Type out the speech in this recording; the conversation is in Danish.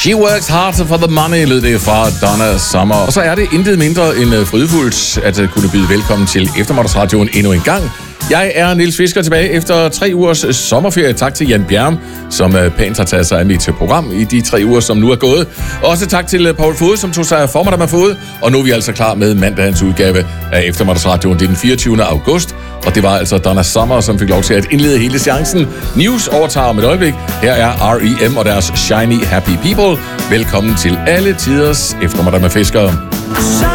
She works hard for the money, lød det fra Donna Summer. Og så er det intet mindre end frydefuldt at kunne byde velkommen til Eftermiddagsradioen endnu en gang. Jeg er Niels Fisker tilbage efter 3 ugers sommerferie. Tak til Jan Bjerm, som pænt har taget sig af mit program i de 3 uger, som nu er gået. Også tak til Paul Fod, som tog sig af formiddag med Fod. Og nu er vi altså klar med mandagens udgave af Eftermiddagsradioen. Det er den 24. august, og det var altså Donna Summer, som fik lov til at indlede hele seancen. News overtager om et øjeblik. Her er R.E.M. og deres Shiny Happy People. Velkommen til alle tiders Eftermiddag med Fisker.